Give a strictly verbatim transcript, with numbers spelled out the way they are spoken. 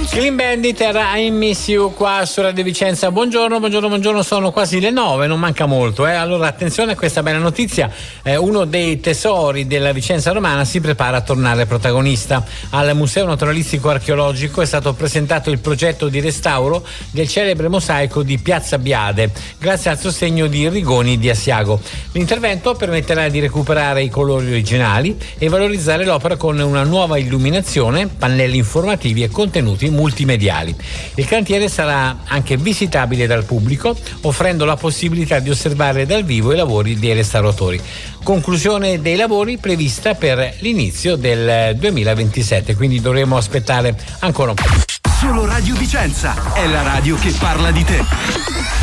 Clean Bandit era I Miss You qua su Radio Vicenza. Buongiorno, buongiorno, buongiorno, sono quasi le nove, non manca molto. Eh. Allora attenzione a questa bella notizia, eh, uno dei tesori della Vicenza romana si prepara a tornare protagonista. Al Museo Naturalistico Archeologico è stato presentato il progetto di restauro del celebre mosaico di Piazza Biade, grazie al sostegno di Rigoni di Asiago. L'intervento permetterà di recuperare i colori originali e valorizzare l'opera con una nuova illuminazione, pannelli informativi e contenuti multimediali. Il cantiere sarà anche visitabile dal pubblico, offrendo la possibilità di osservare dal vivo i lavori dei restauratori. Conclusione dei lavori prevista per l'inizio del duemilaventisette, quindi dovremo aspettare ancora un po'. Solo Radio Vicenza è la radio che parla di te.